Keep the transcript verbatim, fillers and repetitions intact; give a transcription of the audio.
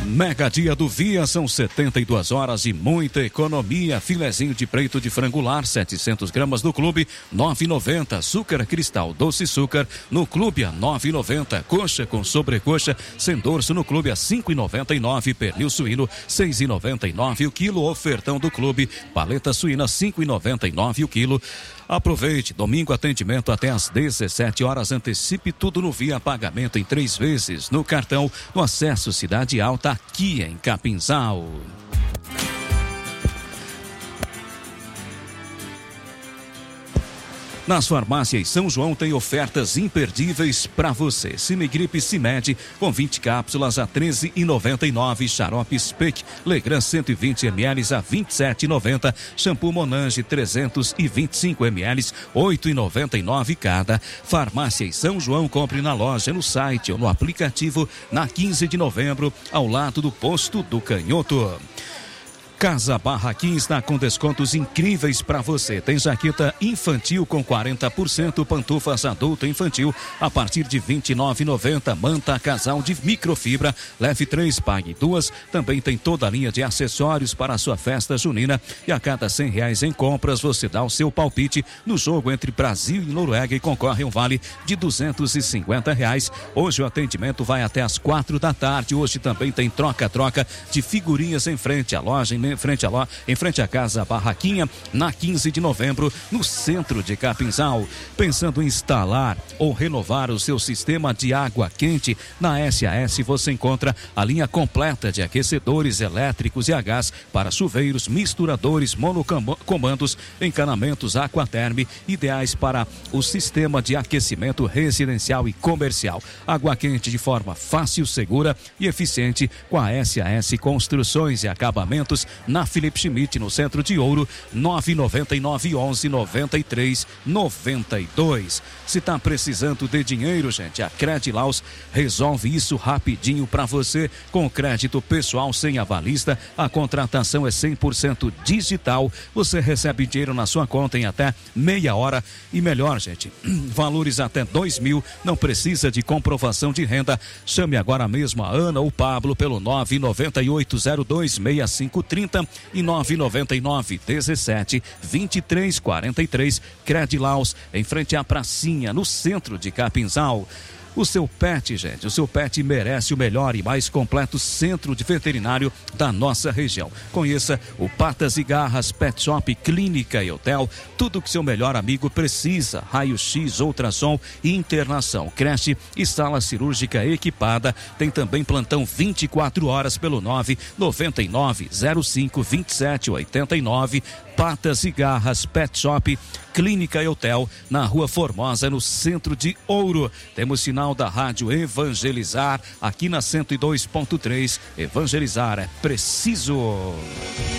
Mega dia do Via, são setenta e duas horas e muita economia. Filezinho de peito de frango lar, setecentos gramas no clube, nove e noventa. Açúcar cristal doce açúcar no clube a nove e noventa. Coxa com sobrecoxa sem dorso no clube a cinco e noventa e nove. Pernil suíno seis e noventa e nove o quilo. Ofertão do clube, paleta suína cinco e noventa e nove o quilo. Aproveite, domingo atendimento até às dezessete horas. Antecipe tudo no Via, pagamento em três vezes no cartão, no acesso Cidade Alta, aqui em Capinzal. Nas farmácias São João tem ofertas imperdíveis para você. Cimegripe Cimed com vinte cápsulas a treze e noventa e nove. Xarope Spec Legrand cento e vinte mililitros a vinte e sete e noventa. Shampoo Monange trezentos e vinte e cinco mililitros, oito e noventa e nove cada. Farmácias São João, compre na loja, no site ou no aplicativo na quinze de novembro, ao lado do posto do Canhoto. Casa Barraquim está com descontos incríveis para você. Tem jaqueta infantil com quarenta por cento, pantufas adulto infantil a partir de vinte e nove reais e noventa centavos. Manta casal de microfibra, leve três, pague duas. Também tem toda a linha de acessórios para a sua festa junina. E a cada cem reais em compras, você dá o seu palpite no jogo entre Brasil e Noruega e concorre a um vale de duzentos e cinquenta reais. Hoje o atendimento vai até às quatro da tarde. Hoje também tem troca-troca de figurinhas em frente à loja, em Em frente, a, em frente à Casa Barraquinha, na quinze de novembro, no centro de Capinzal. Pensando em instalar ou renovar o seu sistema de água quente, na S A S você encontra a linha completa de aquecedores elétricos e a gás para chuveiros, misturadores, monocomandos, encanamentos Aquaterm, ideais para o sistema de aquecimento residencial e comercial. Água quente de forma fácil, segura e eficiente com a S A S Construções e Acabamentos, na Felipe Schmidt, no centro de Ouro, nove nove nove, onze, noventa e três, noventa e dois. Se está precisando de dinheiro, gente, a Credilaus resolve isso rapidinho para você. Com crédito pessoal sem avalista, a contratação é cem por cento digital. Você recebe dinheiro na sua conta em até meia hora. E melhor, gente, valores até dois mil, não precisa de comprovação de renda. Chame agora mesmo a Ana ou Pablo pelo nove nove oito zero dois seis cinco três zero e nove nove nove, dezessete, vinte e três, quarenta e três. Credilaus, em frente à pracinha, no centro de Capinzal. O seu pet, gente, o seu pet merece o melhor e mais completo centro de veterinário da nossa região. Conheça o Patas e Garras Pet Shop, Clínica e Hotel, tudo que seu melhor amigo precisa, raio-x, ultrassom e internação, creche e sala cirúrgica equipada. Tem também plantão vinte e quatro horas pelo nove nove nove, zero cinco, vinte e sete, oitenta e nove. Patas e Garras Pet Shop, Clínica e Hotel, na Rua Formosa, no centro de Ouro. Temos sinal da rádio Evangelizar, aqui na cento e dois ponto três. Evangelizar é preciso.